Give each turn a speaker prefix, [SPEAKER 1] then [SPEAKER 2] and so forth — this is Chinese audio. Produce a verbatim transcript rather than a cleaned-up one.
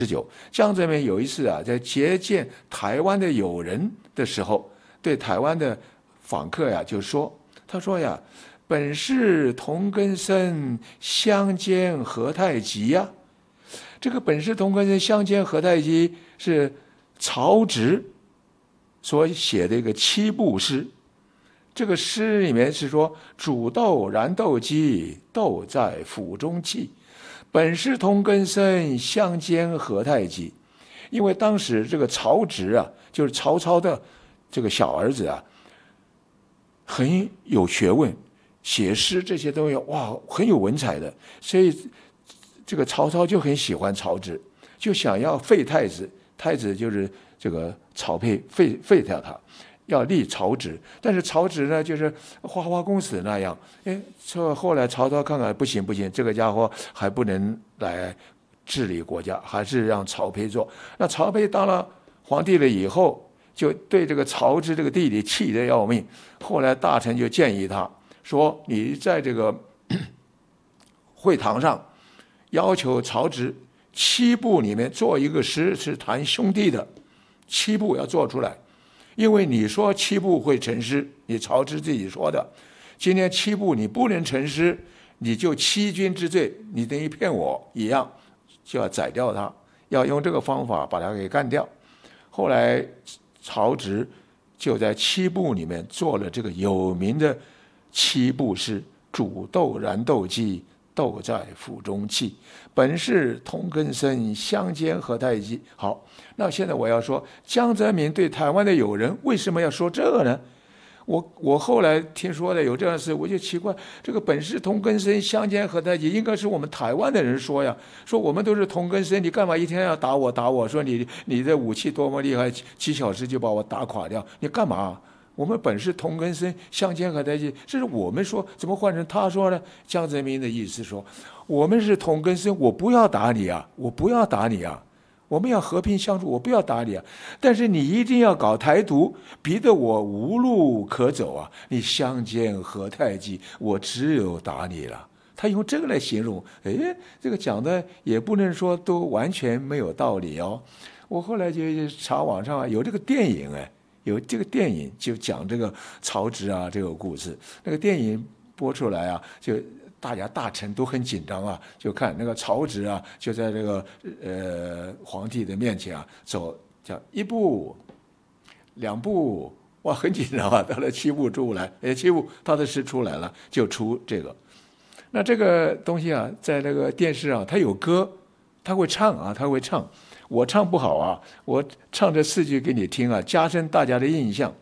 [SPEAKER 1] 十九，江泽民有一次啊，在接见台湾的友人的时候，对台湾的访客呀，就说，他说呀，本是同根生，相煎何太急呀。这个本是同根生，相煎何太急是曹植所写的一个七步诗。这个诗里面是说，煮豆燃豆萁，豆在釜中泣。本是同根生，相煎何太急。因为当时这个曹植啊，就是曹操的这个小儿子啊，很有学问，写诗这些东西哇，很有文采的，所以这个曹操就很喜欢曹植，就想要废太子，太子就是这个曹丕，废废掉他，要立曹植。但是曹植呢，就是花花公子那样，哎，这后来曹操看看不行不行，这个家伙还不能来治理国家，还是让曹丕做。那曹丕当了皇帝了以后，就对这个曹植这个弟弟气得要命。后来大臣就建议他说：“你在这个会堂上要求曹植七步里面做一个诗，是谈兄弟的，七步要做出来。因为你说七步会成诗，你曹植自己说的，今天七步你不能成诗，你就欺君之罪，你等于骗我一样，就要宰掉他，要用这个方法把他给干掉。”后来曹植就在七步里面做了这个有名的七步诗：煮豆燃豆萁，豆在釜中泣。本是同根生，相煎何太急。好，那现在我要说，江泽民对台湾的友人为什么要说这个呢？我我后来听说的有这样的事，我就奇怪，这个本是同根生，相煎何太急，应该是我们台湾的人说呀，说我们都是同根生，你干嘛一天要打我打我？说你你的武器多么厉害，七小时就把我打垮掉，你干嘛？我们本是同根生，相煎何太急，这是我们说，怎么换成他说呢？江泽民的意思说，我们是同根生，我不要打你啊，我不要打你啊。我们要和平相处，我不要打你啊！但是你一定要搞台独，逼得我无路可走啊！你相煎何太急，我只有打你了。他用这个来形容，哎，这个讲的也不能说都完全没有道理哦。我后来就查网上有这个电影，哎，有这个电影就讲这个曹植啊这个故事，那个电影播出来啊，就。大家大臣都很紧张啊，就看那个曹植啊，就在这个呃皇帝的面前啊走，叫一步、两步，哇，很紧张啊。到了七步出来，哎，七步他的诗出来了，就出这个。那这个东西啊，在那个电视啊，他有歌，他会唱啊，他会唱。我唱不好啊，我唱这四句给你听啊，加深大家的印象。